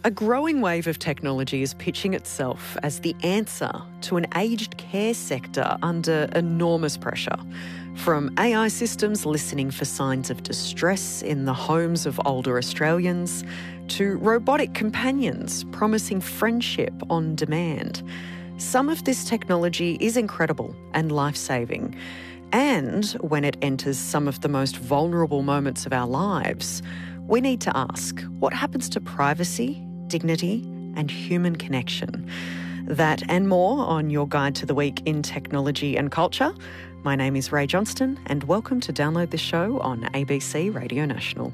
A growing wave of technology is pitching itself as the answer to an aged care sector under enormous pressure. From AI systems listening for signs of distress in the homes of older Australians, to robotic companions promising friendship on demand. Some of this technology is incredible and life-saving. And when it enters some of the most vulnerable moments of our lives, we need to ask, what happens to privacy, dignity, and human connection? That and more on your guide to the week in technology and culture. My name is Ray Johnston, and welcome to download this show on ABC Radio National.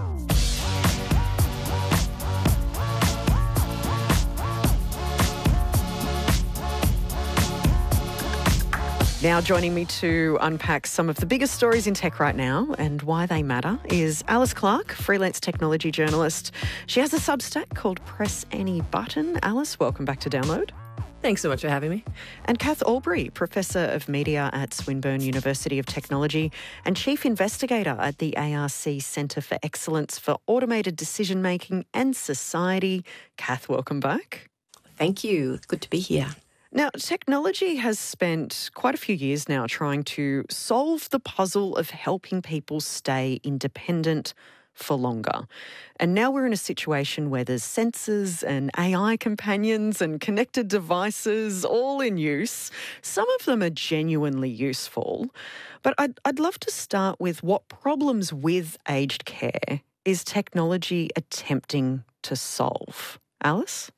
Now joining me to unpack some of the biggest stories in tech right now and why they matter is Alice Clark, freelance technology journalist. She has a Substack called Press Any Button. Alice, welcome back to Download. Thanks so much for having me. And Kath Albury, Professor of Media at Swinburne University of Technology and Chief Investigator at the ARC Centre for Excellence for Automated Decision Making and Society. Kath, welcome back. Thank you. Good to be here. Now, technology has spent quite a few years now trying to solve the puzzle of helping people stay independent for longer. And now we're in a situation where there's sensors and AI companions and connected devices all in use. Some of them are genuinely useful. But I'd love to start with what problems with aged care is technology attempting to solve? Alice?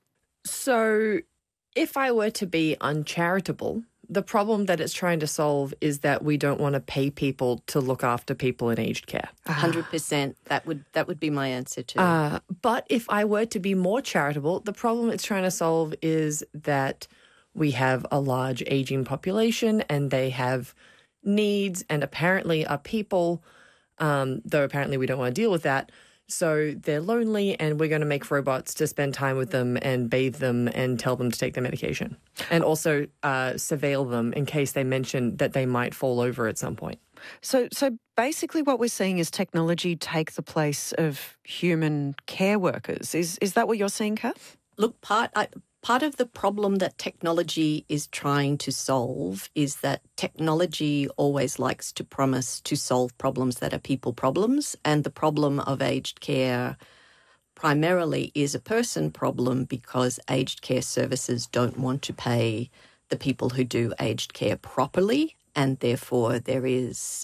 So if I were to be uncharitable, the problem that it's trying to solve is that we don't want to pay people to look after people in aged care. 100%. That would be my answer too. But if I were to be more charitable, the problem it's trying to solve is that we have a large aging population and they have needs and apparently are people, though apparently we don't want to deal with that. So they're lonely and we're going to make robots to spend time with them and bathe them and tell them to take their medication. And also surveil them in case they mention that they might fall over at some point. So basically what we're seeing is technology take the place of human care workers. Is that what you're seeing, Kath? Look, part of the problem that technology is trying to solve is that technology always likes to promise to solve problems that are people problems, and the problem of aged care primarily is a person problem because aged care services don't want to pay the people who do aged care properly, and therefore there is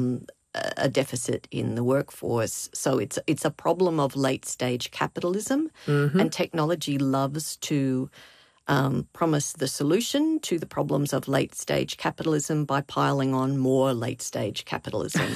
a deficit in the workforce. So it's a problem of late-stage capitalism, and technology loves to promise the solution to the problems of late-stage capitalism by piling on more late-stage capitalism.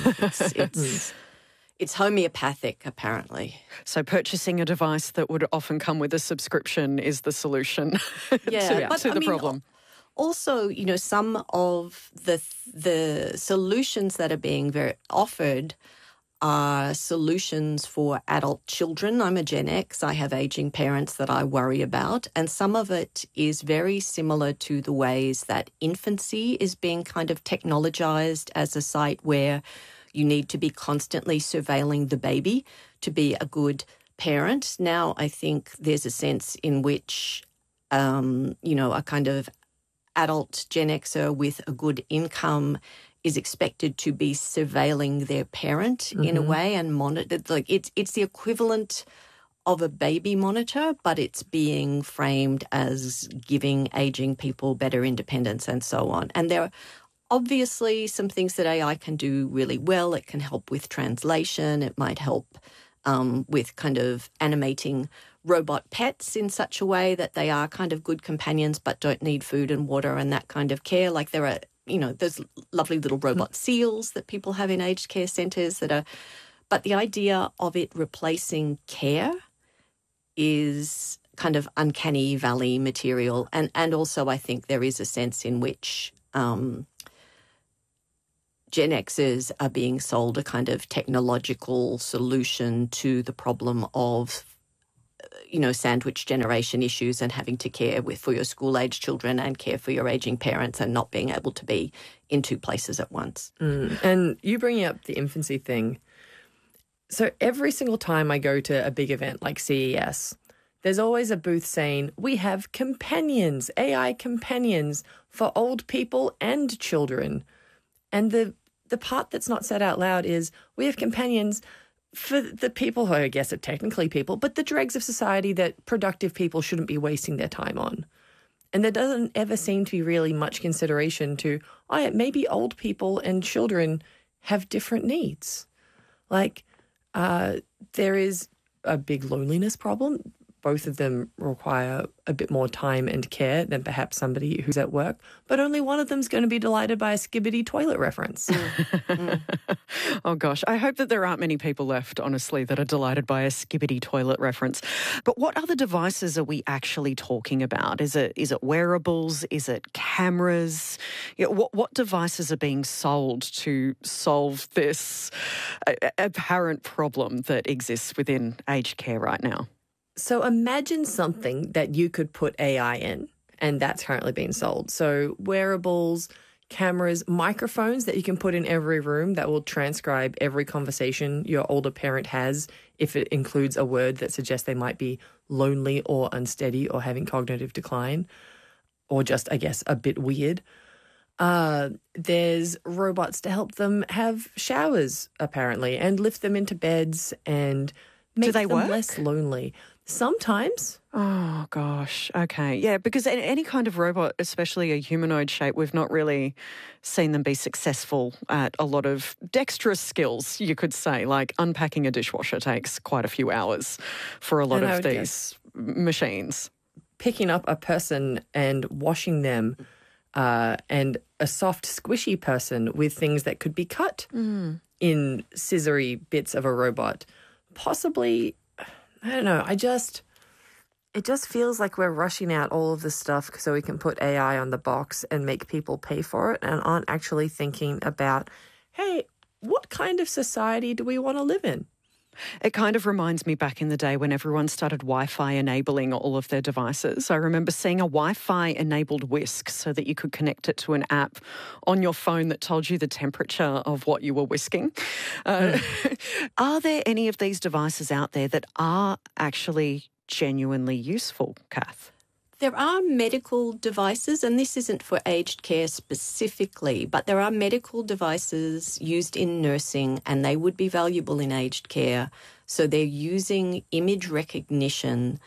It's homeopathic, apparently. So purchasing a device that would often come with a subscription is the solution to the problem. Also, some of the solutions that are being offered are solutions for adult children. I'm a Gen X. I have aging parents that I worry about. And some of it is very similar to the ways that infancy is being kind of technologized as a site where you need to be constantly surveilling the baby to be a good parent. Now, I think there's a sense in which, a kind of adult Gen Xer with a good income is expected to be surveilling their parent in a way and monitor. Like it's the equivalent of a baby monitor, but it's being framed as giving aging people better independence and so on. And there are obviously some things that AI can do really well. It can help with translation. It might help with kind of animating robot pets in such a way that they are kind of good companions but don't need food and water and that kind of care. Like there are, there's lovely little robot seals that people have in aged care centres but the idea of it replacing care is kind of uncanny valley material. And also I think there is a sense in which Gen Xers are being sold a kind of technological solution to the problem of, sandwich generation issues and having to care for your school-age children and care for your aging parents and not being able to be in two places at once. And you bringing up the infancy thing. So every single time I go to a big event like CES, there's always a booth saying, we have companions, AI companions for old people and children. And the part that's not said out loud is we have companions for the people who I guess are technically people, but the dregs of society that productive people shouldn't be wasting their time on. And there doesn't ever seem to be really much consideration to, maybe old people and children have different needs. Like, there is a big loneliness problem. Both of them require a bit more time and care than perhaps somebody who's at work, but only one of them's going to be delighted by a Skibidi toilet reference. Oh, gosh. I hope that there aren't many people left, honestly, that are delighted by a Skibidi toilet reference. But what other devices are we actually talking about? Is it wearables? Is it cameras? What devices are being sold to solve this apparent problem that exists within aged care right now? So imagine something that you could put AI in, and that's currently being sold. So wearables, cameras, microphones that you can put in every room that will transcribe every conversation your older parent has if it includes a word that suggests they might be lonely or unsteady or having cognitive decline or just, I guess, a bit weird. There's robots to help them have showers, apparently, and lift them into beds and make them less lonely. Sometimes. Oh, gosh. Okay. Yeah, because any kind of robot, especially a humanoid shape, we've not really seen them be successful at a lot of dexterous skills, you could say. Like unpacking a dishwasher takes quite a few hours for a lot of these machines. Picking up a person and washing them and a soft, squishy person with things that could be cut in scissory bits of a robot. Possibly, I don't know, it just feels like we're rushing out all of this stuff so we can put AI on the box and make people pay for it and aren't actually thinking about, hey, what kind of society do we want to live in? It kind of reminds me back in the day when everyone started Wi-Fi enabling all of their devices. I remember seeing a Wi-Fi enabled whisk so that you could connect it to an app on your phone that told you the temperature of what you were whisking. Are there any of these devices out there that are actually genuinely useful, Kath? There are medical devices, and this isn't for aged care specifically, but there are medical devices used in nursing and they would be valuable in aged care. So they're using image recognition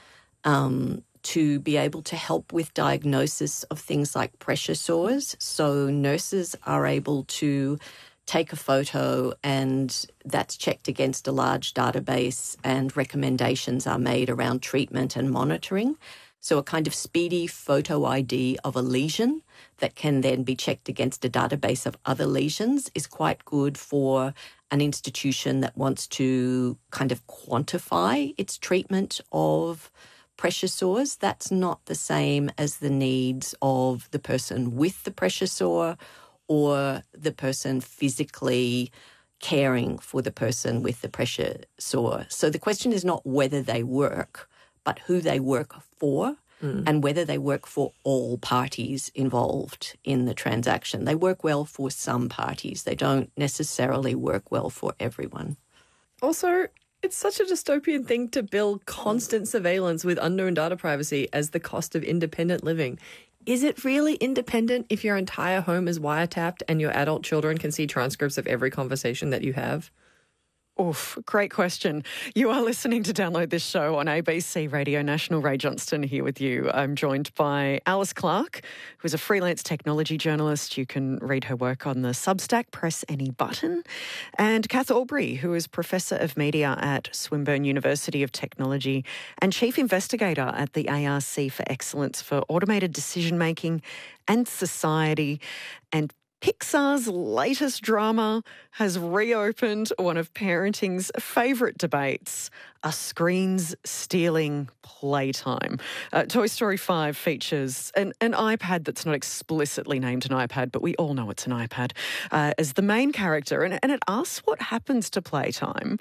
to be able to help with diagnosis of things like pressure sores. So nurses are able to take a photo and that's checked against a large database and recommendations are made around treatment and monitoring. So a kind of speedy photo ID of a lesion that can then be checked against a database of other lesions is quite good for an institution that wants to kind of quantify its treatment of pressure sores. That's not the same as the needs of the person with the pressure sore or the person physically caring for the person with the pressure sore. So the question is not whether they work, but who they work for and whether they work for all parties involved in the transaction. They work well for some parties. They don't necessarily work well for everyone. Also, it's such a dystopian thing to bill constant surveillance with unknown data privacy as the cost of independent living. Is it really independent if your entire home is wiretapped and your adult children can see transcripts of every conversation that you have? Oof, great question. You are listening to Download This Show on ABC Radio National. Ray Johnston here with you. I'm joined by Alice Clark, who is a freelance technology journalist. You can read her work on the Substack, Press Any Button. And Kath Aubrey, who is Professor of Media at Swinburne University of Technology and Chief Investigator at the ARC for Excellence for Automated Decision-Making and Society. And Pixar's latest drama has reopened one of parenting's favourite debates, are screens stealing playtime? Toy Story 5 features an iPad that's not explicitly named an iPad, but we all know it's an iPad, as the main character. And it asks what happens to playtime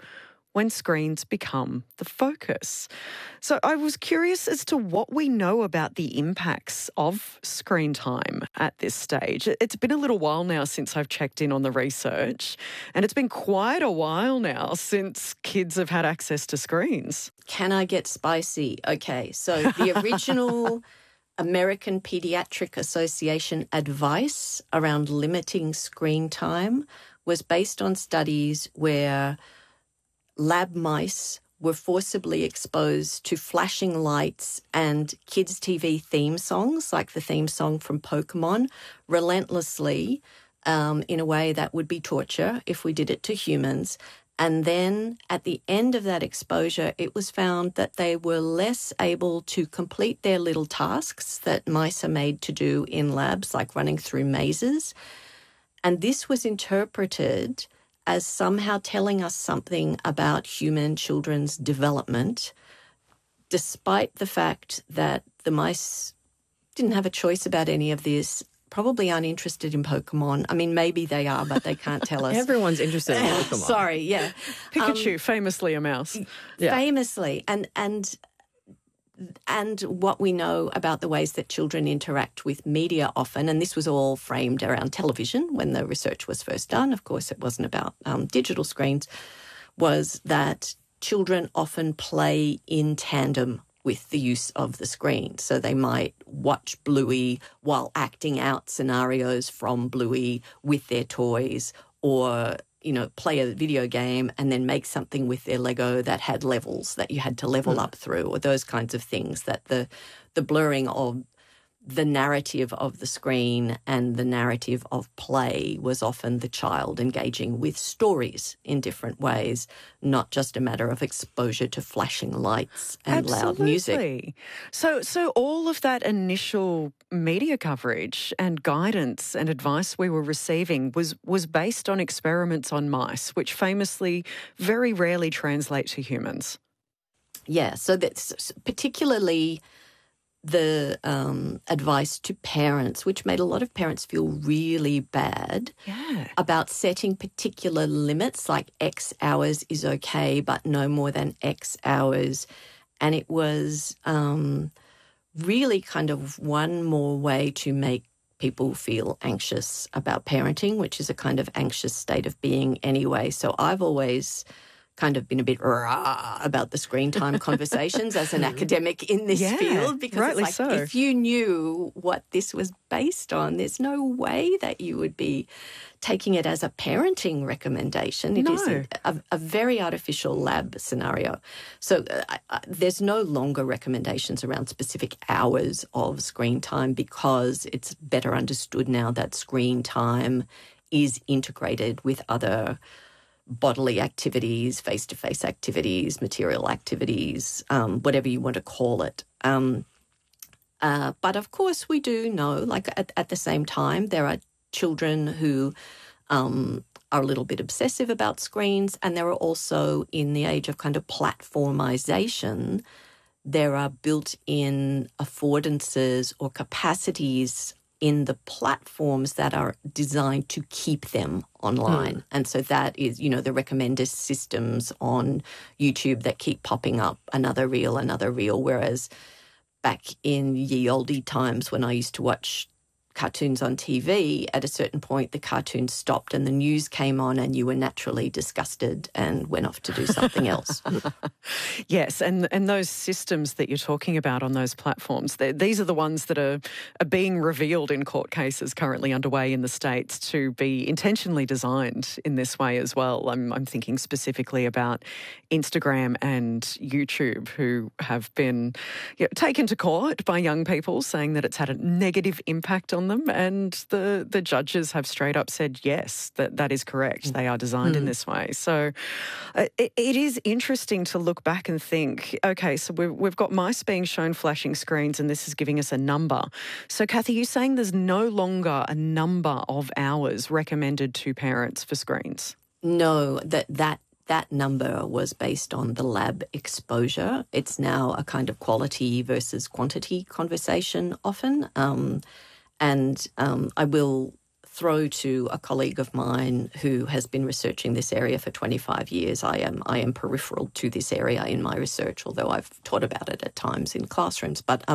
when screens become the focus. So I was curious as to what we know about the impacts of screen time at this stage. It's been a little while now since I've checked in on the research, and it's been quite a while now since kids have had access to screens. Can I get spicy? Okay, so the original American Pediatric Association advice around limiting screen time was based on studies where lab mice were forcibly exposed to flashing lights and kids' TV theme songs, like the theme song from Pokemon, relentlessly in a way that would be torture if we did it to humans. And then at the end of that exposure, it was found that they were less able to complete their little tasks that mice are made to do in labs, like running through mazes. And this was interpreted as somehow telling us something about human children's development, despite the fact that the mice didn't have a choice about any of this, probably aren't interested in Pokemon. I mean, maybe they are, but they can't tell us. Everyone's interested in Pokemon. Sorry, yeah. Pikachu, famously a mouse. Yeah. Famously. And what we know about the ways that children interact with media often, and this was all framed around television when the research was first done, of course it wasn't about digital screens, was that children often play in tandem with the use of the screen. So they might watch Bluey while acting out scenarios from Bluey with their toys, or play a video game and then make something with their Lego that had levels that you had to level up through, or those kinds of things, that the blurring of the narrative of the screen and the narrative of play was often the child engaging with stories in different ways, not just a matter of exposure to flashing lights and loud music. So all of that initial media coverage and guidance and advice we were receiving was based on experiments on mice, which famously very rarely translate to humans. Yeah, so that's particularly the advice to parents, which made a lot of parents feel really bad about setting particular limits, like X hours is okay, but no more than X hours. And it was really kind of one more way to make people feel anxious about parenting, which is a kind of anxious state of being anyway. So I've always kind of been a bit about the screen time conversations as an academic in this field, because it's like, if you knew what this was based on, there's no way that you would be taking it as a parenting recommendation. It is a very artificial lab scenario. So there's no longer recommendations around specific hours of screen time, because it's better understood now that screen time is integrated with other bodily activities, face-to-face activities, material activities, whatever you want to call it. But of course we do know, like at the same time, there are children who are a little bit obsessive about screens, and there are also, in the age of kind of platformization, there are built-in affordances or capacities in the platforms that are designed to keep them online. And so that is, the recommender systems on YouTube that keep popping up, another reel, whereas back in ye olde times when I used to watch cartoons on TV, at a certain point the cartoon stopped and the news came on, and you were naturally disgusted and went off to do something else. Yes, and those systems that you're talking about on those platforms, these are the ones that are being revealed in court cases currently underway in the States to be intentionally designed in this way as well. I'm thinking specifically about Instagram and YouTube, who have been taken to court by young people saying that it's had a negative impact on them, and the judges have straight up said yes, that is correct. They are designed in this way. So it is interesting to look back and think, okay, so we've got mice being shown flashing screens, and this is giving us a number. So Kathy, you're saying there's no longer a number of hours recommended to parents for screens? No, that number was based on the lab exposure. It's now a kind of quality versus quantity conversation often. And I will throw to a colleague of mine who has been researching this area for 25 years. I am peripheral to this area in my research, although I've taught about it at times in classrooms. But